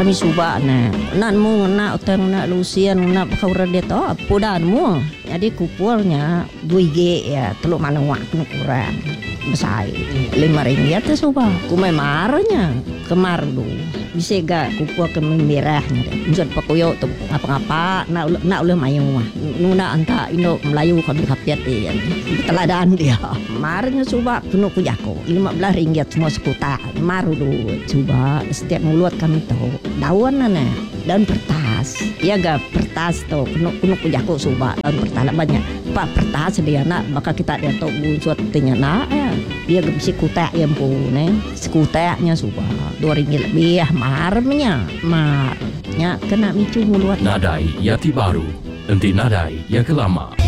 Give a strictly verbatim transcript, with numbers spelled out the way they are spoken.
kami suba na nan mo na utang na lusian na bakawra dito pudan mo jadi kupulnya dua G ya teluk manawak kena kurang besar lima ringgit tu suba kumai marnya kemar dulu bisa gak kupul ke merahnya deh pakuyo tu apa-apa nak nak uleh mayu mah nuna anta Indo Melayu kami kapiat dia teladan dia marnya suba kena kujako lima belas ringgit semua sekuta maru dulu coba setiap mulut kami tahu daun nana daun pertas ya gak pertas tu kena kena kujako suba daun pertas banyak pak pertas dia nak maka kita dia tahu buat tanya nak ya dia gak bisa kutak yang pun sekutaknya suba dua ringgit lebih marnya marnya kena micu mulut Nadai Yati Baru, enti nadai yang kelama.